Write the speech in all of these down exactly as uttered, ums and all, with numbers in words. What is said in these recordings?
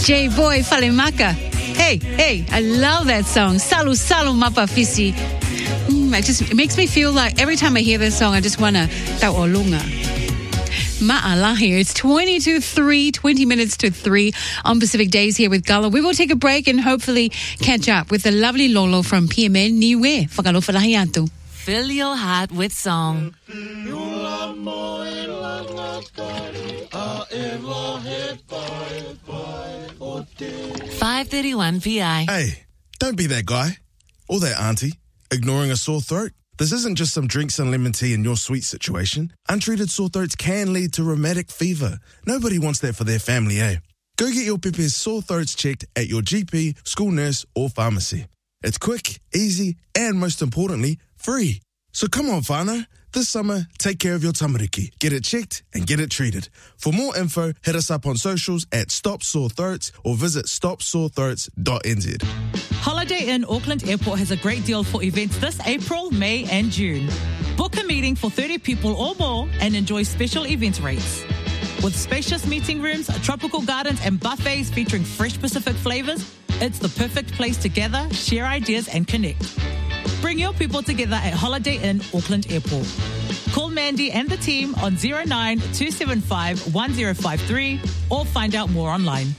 J-Boy Falemaka. Hey, hey, I love that song. Salu, salu, mapafisi. Mm, it just it makes me feel like every time I hear this song, I just want to ta'olunga. Ma'ala here. It's twenty to three, twenty minutes to three on Pacific Days here with Gala. We will take a break and hopefully catch up with the lovely Lolo from P M N Niue. Whakalofalahiatu. Fill your heart with song. five thirty-one P I. Hey, don't be that guy or that auntie ignoring a sore throat. This isn't just some drinks and lemon tea in your sweet situation. Untreated sore throats can lead to rheumatic fever. Nobody wants that for their family, eh? Go get your Pepe's sore throats checked at your G P, school nurse or pharmacy. It's quick, easy, and most importantly, free. So come on, whānau. This summer, take care of your tamariki. Get it checked and get it treated. For more info, hit us up on socials at Stop Sore Throats or visit stop sore throats dot n z. Holiday Inn Auckland Airport has a great deal for events this April, May and June. Book a meeting for thirty people or more and enjoy special event rates. With spacious meeting rooms, tropical gardens and buffets featuring fresh Pacific flavours, it's the perfect place to gather, share ideas and connect. Bring your people together at Holiday Inn Auckland Airport. Call Mandy and the team on zero nine two seven five one zero five three or find out more online.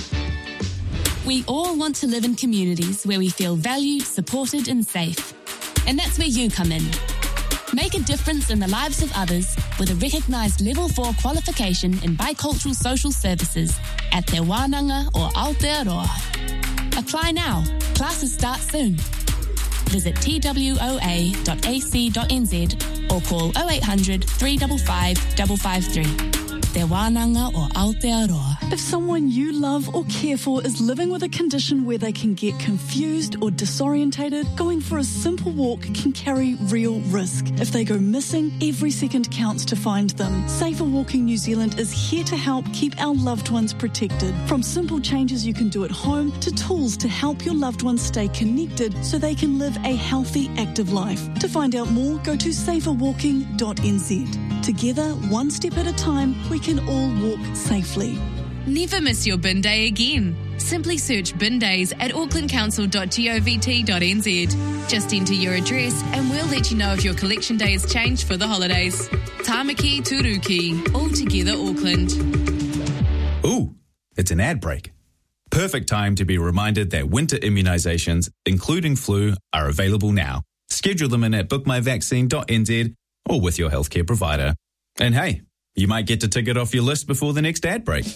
We all want to live in communities where we feel valued, supported and safe. And that's where you come in. Make a difference in the lives of others with a recognised Level four qualification in Bicultural Social Services at Te Wānanga or Aotearoa. Apply now. Classes start soon. Visit t w o a dot a c dot n z or call oh eight hundred, three five five, five five three. Te Wānanga or Aotearoa. If someone you love or care for is living with a condition where they can get confused or disorientated, going for a simple walk can carry real risk. If they go missing, every second counts to find them. Safer Walking New Zealand is here to help keep our loved ones protected. From simple changes you can do at home to tools to help your loved ones stay connected so they can live a healthy, active life. To find out more, go to safer walking dot n z. Together, one step at a time, we can all walk safely. Never miss your bin day again. Simply search bin days at auckland council dot govt dot n z. Just enter your address and we'll let you know if your collection day has changed for the holidays. Tāmaki Turuki, all together Auckland. Ooh, it's an ad break. Perfect time to be reminded that winter immunisations, including flu, are available now. Schedule them in at book my vaccine dot n z or with your healthcare provider. And hey, you might get to tick it off your list before the next ad break.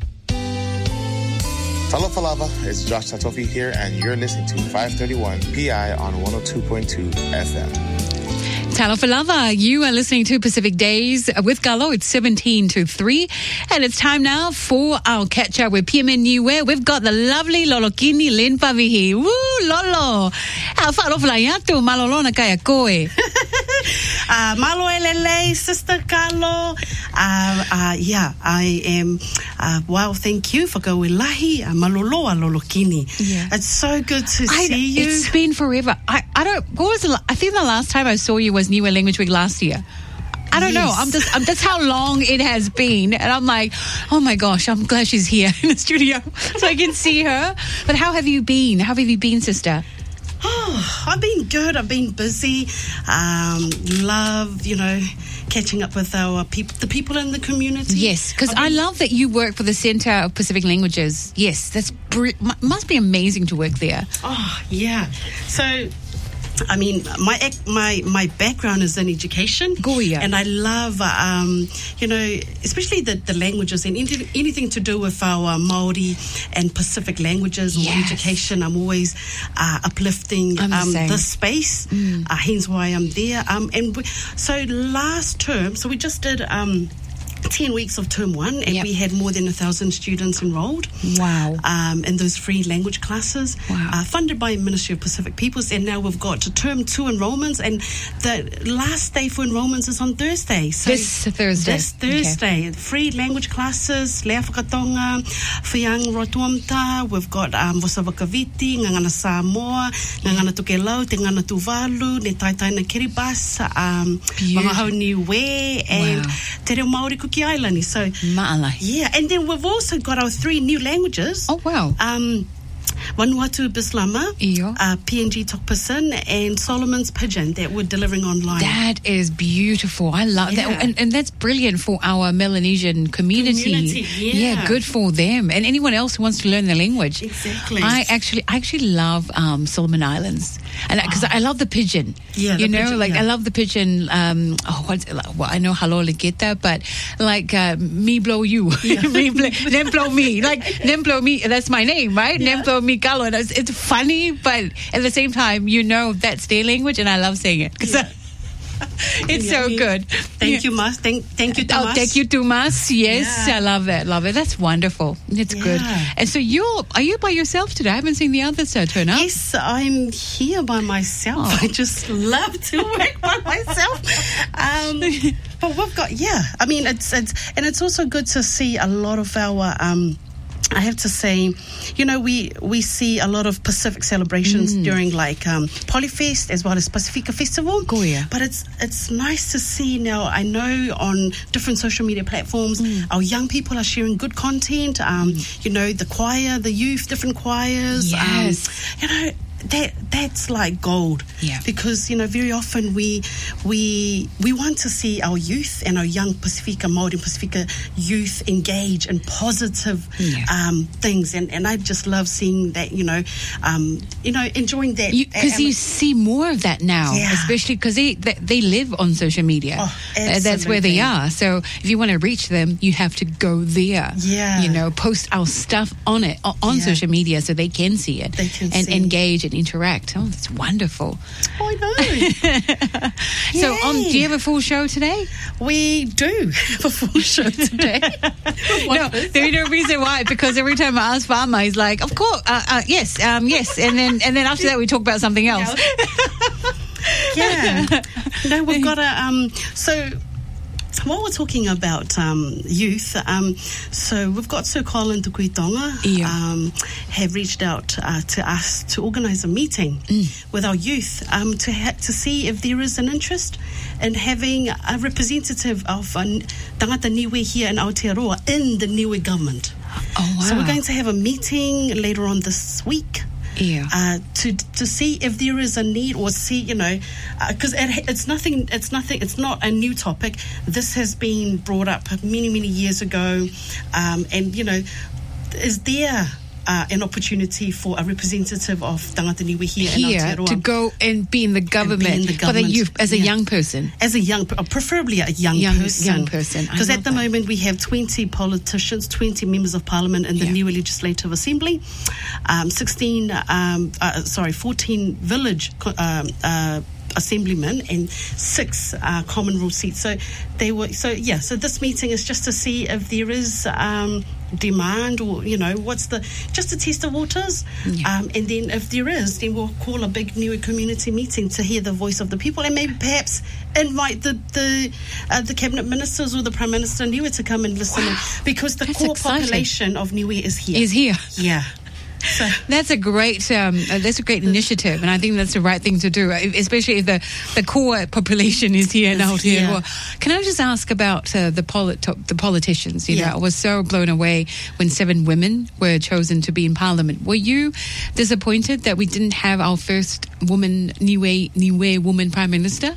Talofa lava, it's Josh Tatofi here, and you're listening to five thirty-one P I on one oh two point two F M. Talofa lava, you are listening to Pacific Days with Galo. It's seventeen to three, and it's time now for our catch up with P M N Niue. We've got the lovely Lolokini Len Pavihi. Woo, Lolo! How far off layatu, malolona kaya koe. Uh, malo elele, Sister Carlo. Uh, uh, yeah, I am. Uh, well, thank you for going lahi. Uh, maloloa lolokini. Yeah. It's so good to I, see you. It's been forever. I, I don't. What was the? I think the last time I saw you was Niue Language Week last year. I don't yes. know. I'm just. I'm, that's how long it has been, and I'm like, oh my gosh, I'm glad she's here in the studio so I can see her. But how have you been? How have you been, sister? Oh, I've been good. I've been busy. Um, love, you know, catching up with our people, the people in the community. Yes, because I love that you work for the Centre of Pacific Languages. Yes, that's br- must be amazing to work there. Oh, yeah. So, I mean, my my my background is in education, Goya. And I love, um, you know, especially the, the languages and anything, anything to do with our Māori and Pacific languages or yes. education. I'm always uh, uplifting um, this space. Mm. Uh, hence why I'm there. Um, and we, so last term, so we just did. Um, ten weeks of term one, and yep. we had more than a thousand students enrolled. Wow. Um, in those free language classes, wow. uh, funded by Ministry of Pacific Peoples, and now we've got term two enrollments, and the last day for enrollments is on Thursday. So this Thursday. This Thursday. Okay. Free language classes, Lea Whakatonga, Whiang Rotuamta, we've got um, Wasawakaviti, Ngangana Samoa, Ngangana Tukelau, Te Ngana Tuvalu, Ne Taitai na Kiribati, um, Mga Hau Niue, and wow. Te Reo Māori Kuki Ailani. So, Ma'alai. Yeah, and then we've also got our three new languages. Oh, wow. Um, Vanuatu Bislama, uh, P N G Tokpasin, and Solomon's Pidgin that we're delivering online. That is beautiful. I love Yeah. that. And, and that's brilliant for our Melanesian community. Community, yeah. good for them. And anyone else who wants to learn the language. Exactly. I actually I actually love um, Solomon Islands. And because I love the pigeon. Yeah, the You know, pigeon, like yeah. I love the pigeon. Um, oh, what's it like? Well, I know Halo Legeta, but like uh, me blow you. me blow, nem blow me. Like nem blow me. That's my name, right? Nem blow me Galo. And It's, it's funny, but at the same time, you know that's their language, and I love saying it. 'Cause I- it's Yeah, so yeah. good. Thank Yeah. you, Mas. Thank, thank you, Oh, Tomas. thank you, Dumas. Yes, Yeah. I love that. Love it. That's wonderful. It's good. Yeah. And so you're, are you by yourself today? I haven't seen the others uh, turn up. Yes, I'm here by myself. Oh. I just love to work by myself. Um, but we've got, yeah. I mean, it's it's and it's also good to see a lot of our. Um, I have to say, you know, we we see a lot of Pacific celebrations Mm. during like um, Polyfest as well as Pacifica Festival. Oh, yeah. But it's it's nice to see now. I know on different social media platforms, Mm. our young people are sharing good content. Um, You know, the choir, the youth, different choirs. Yes. Um, you know. That that's like gold, Yeah. Because you know very often we we we want to see our youth and our young Pacifica Māori Pacifica youth engage in positive Yeah. um, things, and, and I just love seeing that. You know, um, you know, enjoying that Because you, see more of that now, Yeah. especially because they, they they live on social media. Oh, Uh, that's where they absolutely. are. So if you want to reach them, you have to go there. Yeah. You know, post our stuff on it o- on Yeah. social media so they can see it They can and see. engage and interact. Oh, that's wonderful. I know. So, on, do you Yay. have a full show today? We do have a full show today. No, there's no reason why. Because every time I ask Farmer, he's like, "Of course, uh, uh, yes, um, yes," and then and then after that we talk about something else. Yeah. No, we've got a um so while we're talking about um, youth, um, so we've got Sir Colin Tukuitonga Yeah. um, have reached out uh, to us to organise a meeting Mm. with our youth um, to ha- to see if there is an interest in having a representative of uh, Tangata Niue here in Aotearoa in the Niue government. Oh wow! So we're going to have a meeting later on this week. Yeah. Uh, to to see if there is a need, or see, you know, because it, it's nothing, it's nothing, it's not a new topic. This has been brought up many, many years ago, um, and you know, is there uh, an opportunity for a representative of Tangata Niue here, in Here Aotearoa to go and be in the government, in the for the government, youth as a yeah. young person. as a young, uh, preferably a young, Young- person, young person. I Because love at the that. moment we have twenty politicians, twenty members of parliament in the Yeah. new Legislative Assembly, um, sixteen, um, uh, sorry, fourteen village co- um, uh, assemblymen, and six uh, common rule seats. So they were. So yeah. So this meeting is just to see if there is Um, demand, or you know, what's the just to test the waters, Yeah. um, and then if there is, then we'll call a big new community meeting to hear the voice of the people, and maybe perhaps invite the the uh, the cabinet ministers or the prime minister Niue to come and listen, in, because the That's core exciting. population of Niue is here. Is here. Yeah. So That's a great, um, uh, that's a great initiative, and I think that's the right thing to do, uh, especially if the, the core population is here in Is Aotearoa. here. Can I just ask about uh, the polit- the politicians? You Yeah. know, I was so blown away when seven women were chosen to be in Parliament. Were you disappointed that we didn't have our first woman Niue Niue woman Prime Minister?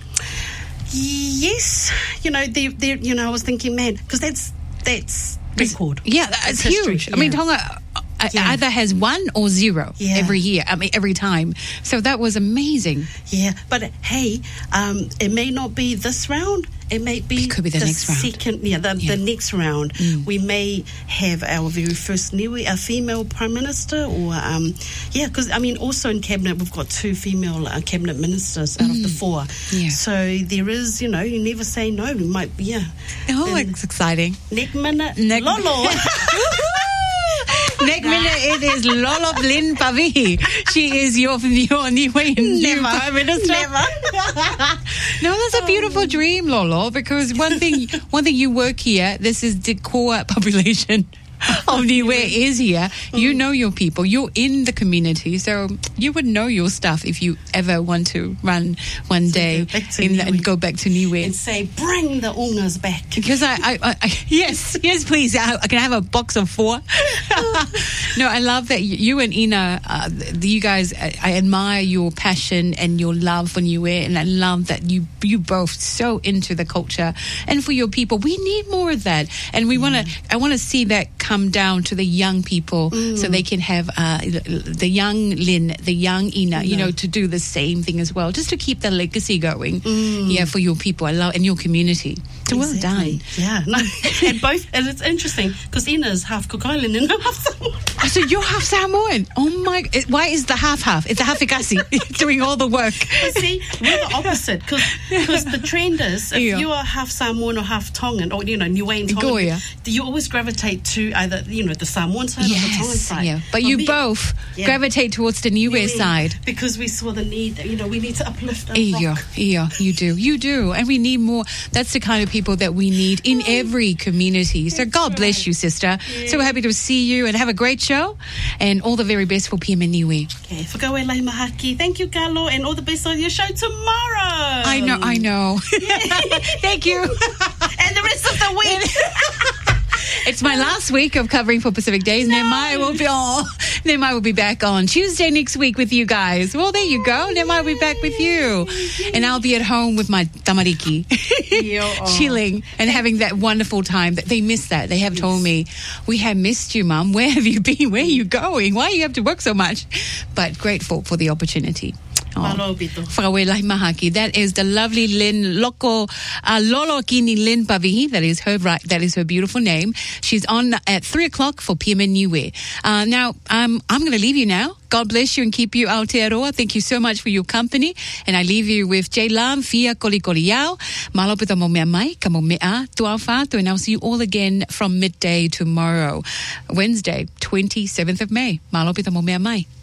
yes, you know, they they you know, I was thinking, man, because that's that's record. Yeah, that's It's history, huge. I mean, yeah. Tonga uh, Yeah. either has one or zero Yeah. every year. I mean, every time. So that was amazing. Yeah, but hey, um, it may not be this round. It may be It could be the next round. second, yeah, the, Yeah. the next round. Mm. We may have our very first Niue, a female prime minister, or um, yeah, because I mean, also in cabinet we've got two female uh, cabinet ministers out of the four. Yeah. So there is, you know, you never say no. We might, yeah. Oh, And it's exciting. next minute, Next- Lolo. Next minute, it is Lolo Lynn Pavihi. She is your your new, new Never. Prime Minister. Never. No, that's a beautiful dream, Lolo. Because one thing, one thing you work here. This is the core population. of Niue is here. You know your people. You're in the community, so you would know your stuff if you ever want to run one So day go back to in the, Niue. and go back to Niue. And say, bring the ungas back. Because I, I, I, I yes, yes, please. I, I can have a box of four. No, I love that you, you and Ina, uh, you guys. I, I admire your passion and your love for Niue, and I love that you you both so into the culture and for your people. We need more of that, and we want to. I want to see that come down to the young people, Mm. so they can have uh, the young Lynn, the young Ina, you No. know, to do the same thing as well, just to keep the legacy going. Mm. Yeah, for your people, I love, and your community. So well Exactly. done. Yeah, no, and both, and it's interesting because Ina's half Cook Island and I'm half Samoan. Oh, so you're half Samoan. Oh my! It, why is the half half? It's the hafigasi doing all the work. But see, we're the opposite because the trend is if Yeah. you are half Samoan or half Tongan or you know Niuean Tongan, Goya. you always gravitate to either you know the Samoan side or the Tongan Yes, side. yeah. But you me- both Yeah. gravitate towards the Niue Niue, side. because we saw the need. You know, we need to uplift and Yeah, rock. yeah, you do, you do, and we need more. That's the kind of people that we need in every community. So God bless you, sister. So happy to see you and have a great show, and all the very best for P M N Niue. Okay, whakaue lai mahaki. Thank you, Carlo, and all the best on your show tomorrow. I know, I know. Thank you. And the rest of the week. It's my last week of covering for Pacific Days. No. Nemai will be oh, Nemai will be back on Tuesday next week with you guys. Well, there you go. Nemai will be back with you, and I'll be at home with my tamariki, chilling and having that wonderful time. That they miss that. They have told me, we have missed you, Mum. Where have you been? Where are you going? Why do you have to work so much? But grateful for the opportunity. Oh. Whakawe lai mahaki. That is the lovely Lynn Loko uh, Lolo Kini Lynn Pavihi. That is her right. That is her beautiful name. She's on at three o'clock for P M N Niue. Uh, now um, I'm going to leave you now. God bless you and keep you, Aotearoa. Thank you so much for your company. And I leave you with J Lam Fia Koli Koli Yao. Malopita mo mea mai ka mo mea tuau whātu. And I'll see you all again from midday tomorrow, Wednesday, twenty-seventh of May. Malopita mo mea mai.